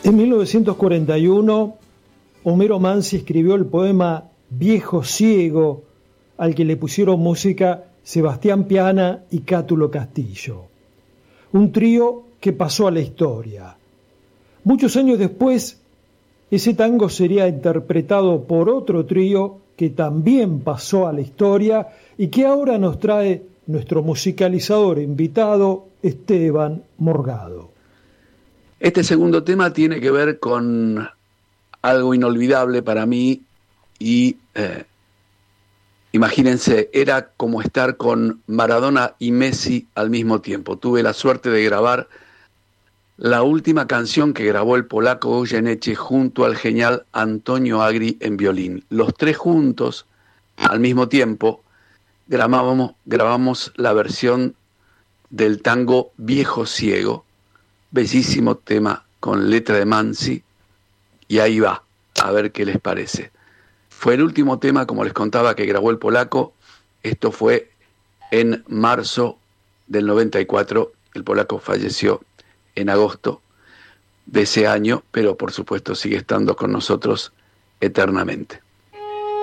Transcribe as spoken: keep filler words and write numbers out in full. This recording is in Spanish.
En mil novecientos cuarenta y uno, Homero Mansi escribió el poema Viejo Ciego, al que le pusieron música Sebastián Piana y Cátulo Castillo. Un trío que pasó a la historia. Muchos años después, ese tango sería interpretado por otro trío que también pasó a la historia y que ahora nos trae nuestro musicalizador invitado, Esteban Morgado. Este segundo tema tiene que ver con algo inolvidable para mí y eh, imagínense, era como estar con Maradona y Messi al mismo tiempo. Tuve la suerte de grabar la última canción que grabó el polaco Goyeneche junto al genial Antonio Agri en violín. Los tres juntos, al mismo tiempo, grabábamos, grabamos la versión del tango Viejo Ciego, bellísimo tema con letra de Mansi, y ahí va, a ver qué les parece. Fue el último tema, como les contaba, que grabó el polaco. Esto fue en marzo del noventa y cuatro, el polaco falleció en agosto de ese año, pero por supuesto sigue estando con nosotros eternamente.